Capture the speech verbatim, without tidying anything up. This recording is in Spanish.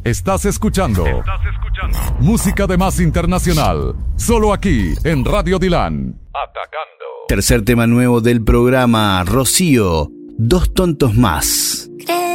Estás escuchando. Estás escuchando. Música de más internacional. Solo aquí, en Radio Dilan. Atacando. Tercer tema nuevo del programa, Rocío, Dos tontos más.